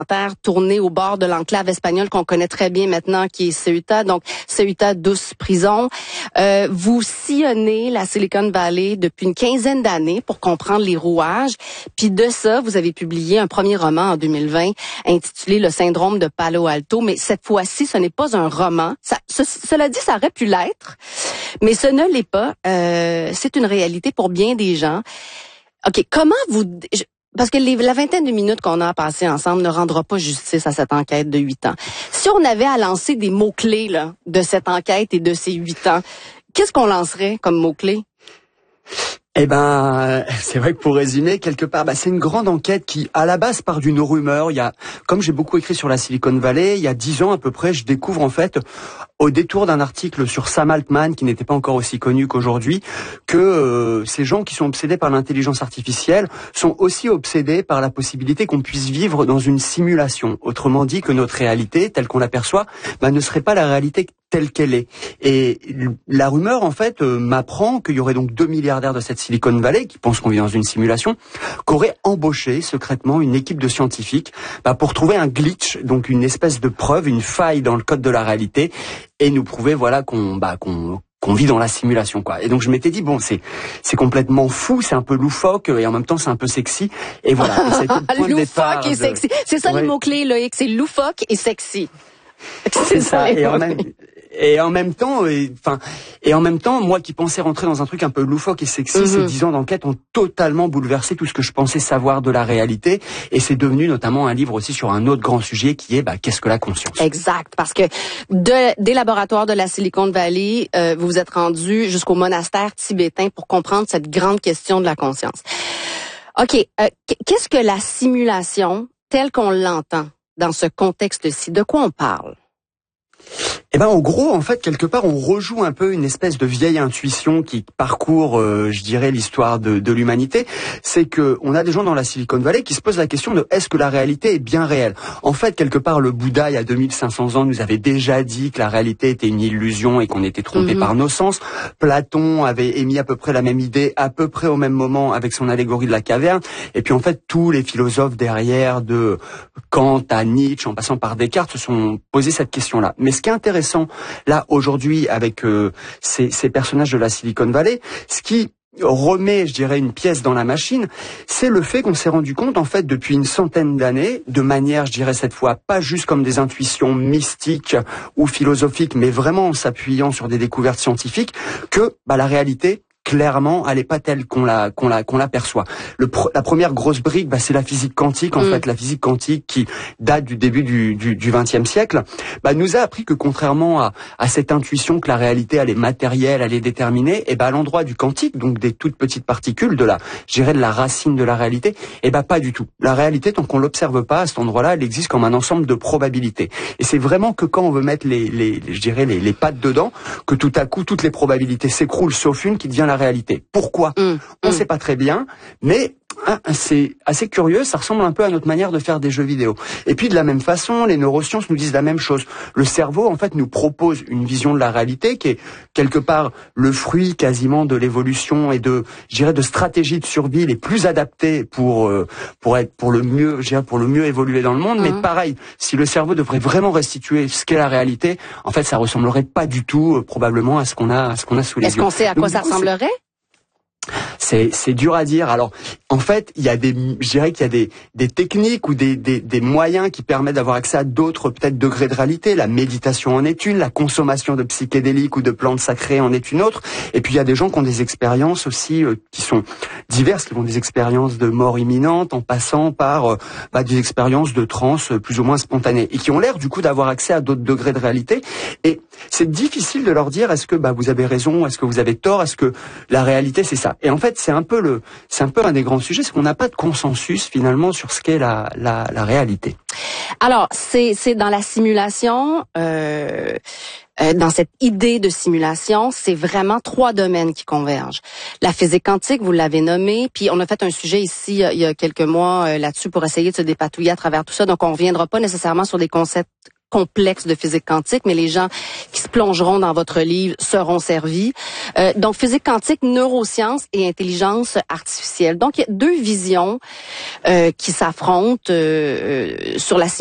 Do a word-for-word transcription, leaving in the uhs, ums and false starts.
tourné au bord de l'enclave espagnole qu'on connaît très bien maintenant, qui est Ceuta, donc Ceuta douce prison. Euh, vous sillonnez la Silicon Valley depuis une quinzaine d'années pour comprendre les rouages. Puis de ça, vous avez publié un premier roman en deux mille vingt intitulé Le syndrome de Palo Alto, mais cette fois-ci, ce n'est pas un roman. Ça, ce, cela dit, ça aurait pu l'être, mais ce ne l'est pas. Euh, c'est une réalité pour bien des gens. OK, comment vous... Je, parce que les, la vingtaine de minutes qu'on a passées ensemble ne rendra pas justice à cette enquête de huit ans. Si on avait à lancer des mots-clés là, de cette enquête et de ces huit ans, qu'est-ce qu'on lancerait comme mots-clés? Eh ben, c'est vrai que pour résumer, quelque part, bah, c'est une grande enquête qui, à la base, part d'une rumeur. Il y a, comme j'ai beaucoup écrit sur la Silicon Valley, il y a dix ans à peu près, je découvre en fait, au détour d'un article sur Sam Altman, qui n'était pas encore aussi connu qu'aujourd'hui, que euh, ces gens qui sont obsédés par l'intelligence artificielle sont aussi obsédés par la possibilité qu'on puisse vivre dans une simulation. Autrement dit, que notre réalité, telle qu'on l'aperçoit, bah, ne serait pas la réalité telle qu'elle est. Et la rumeur, en fait, euh, m'apprend qu'il y aurait donc deux milliardaires de cette Silicon Valley, qui pensent qu'on vit dans une simulation, qu'auraient embauché secrètement une équipe de scientifiques bah, pour trouver un glitch, donc une espèce de preuve, une faille dans le code de la réalité, et nous prouver voilà qu'on bah, qu'on qu'on vit dans la simulation, quoi. Et donc je m'étais dit bon, c'est c'est complètement fou, c'est un peu loufoque et en même temps c'est un peu sexy. Et voilà. Et c'était le point de départ loufoque et de... sexy. C'est ça ouais. Les mots clés, Loïc, c'est loufoque et sexy. C'est, c'est ça. Et en même et en même temps, enfin et, et en même temps, moi qui pensais rentrer dans un truc un peu loufoque et sexy, mm-hmm. ces dix ans d'enquête ont totalement bouleversé tout ce que je pensais savoir de la réalité. Et c'est devenu notamment un livre aussi sur un autre grand sujet qui est bah, qu'est-ce que la conscience. Exact, parce que de, des laboratoires de la Silicon Valley, euh, vous vous êtes rendu jusqu'au monastère tibétain pour comprendre cette grande question de la conscience. Ok, euh, qu'est-ce que la simulation telle qu'on l'entend dans ce contexte-ci? De quoi on parle? Eh ben, en gros, en fait, quelque part, on rejoue un peu une espèce de vieille intuition qui parcourt, euh, je dirais, l'histoire de, de l'humanité. C'est que on a des gens dans la Silicon Valley qui se posent la question de est-ce que la réalité est bien réelle? En fait, quelque part, le Bouddha, il y a deux mille cinq cents ans, nous avait déjà dit que la réalité était une illusion et qu'on était trompé mm-hmm. par nos sens. Platon avait émis à peu près la même idée, à peu près au même moment, avec son allégorie de la caverne. Et puis, en fait, tous les philosophes derrière, de Kant à Nietzsche, en passant par Descartes, se sont posés cette question-là. Mais ce qui est intéressant là aujourd'hui avec euh, ces, ces personnages de la Silicon Valley, ce qui remet, je dirais, une pièce dans la machine, c'est le fait qu'on s'est rendu compte, en fait, depuis une centaine d'années, de manière, je dirais cette fois, pas juste comme des intuitions mystiques ou philosophiques, mais vraiment en s'appuyant sur des découvertes scientifiques, que bah, la réalité, clairement, elle est pas telle qu'on la qu'on la qu'on l'aperçoit. Le pro, la première grosse brique, bah, c'est la physique quantique. En mmh. fait, la physique quantique qui date du début du du, du vingtième siècle, bah, nous a appris que contrairement à à cette intuition que la réalité elle est matérielle, elle est déterminée, et bah à l'endroit du quantique, donc des toutes petites particules, de la, je dirais de la racine de la réalité, et bah pas du tout. La réalité, tant qu'on l'observe pas à cet endroit-là, elle existe comme un ensemble de probabilités. Et c'est vraiment que quand on veut mettre les les, les je dirais les les pattes dedans, que tout à coup toutes les probabilités s'écroulent sauf une qui devient la réalité. Pourquoi? Mmh, On ne mmh. sait pas très bien, mais hein, c'est assez curieux, ça ressemble un peu à notre manière de faire des jeux vidéo. Et puis de la même façon, les neurosciences nous disent la même chose. Le cerveau, en fait, nous propose une vision de la réalité qui est quelque part le fruit quasiment de l'évolution et de, je dirais, de stratégies de survie les plus adaptées pour euh, pour être pour le mieux, je dirais, pour le mieux évoluer dans le monde. Mmh. Mais pareil, si le cerveau devrait vraiment restituer ce qu'est la réalité, en fait, ça ressemblerait pas du tout euh, probablement à ce qu'on a, à ce qu'on a sous les Est-ce yeux. Est-ce qu'on sait à quoi Donc, ça coup, ressemblerait? C'est, c'est dur à dire. Alors, en fait, il y a des, je dirais qu'il y a des, des techniques ou des, des, des moyens qui permettent d'avoir accès à d'autres peut-être degrés de réalité. La méditation en est une, la consommation de psychédéliques ou de plantes sacrées en est une autre. Et puis il y a des gens qui ont des expériences aussi euh, qui sont diverses, qui ont des expériences de mort imminente, en passant par euh, bah, des expériences de transe plus ou moins spontanées, et qui ont l'air du coup d'avoir accès à d'autres degrés de réalité. Et c'est difficile de leur dire est-ce que bah vous avez raison, est-ce que vous avez tort, est-ce que la réalité c'est ça. Et en fait, c'est un peu le, c'est un peu un des grands sujets, c'est qu'on n'a pas de consensus finalement sur ce qu'est la, la, la réalité. Alors, c'est, c'est dans la simulation, euh, euh, dans cette idée de simulation, c'est vraiment trois domaines qui convergent. La physique quantique, vous l'avez nommé, puis on a fait un sujet ici il y a quelques mois euh, là-dessus pour essayer de se dépatouiller à travers tout ça. Donc, on reviendra pas nécessairement sur des concepts complexe de physique quantique, mais les gens qui se plongeront dans votre livre seront servis. Euh, donc, physique quantique, neurosciences et intelligence artificielle. Donc, il y a deux visions euh, qui s'affrontent euh, sur la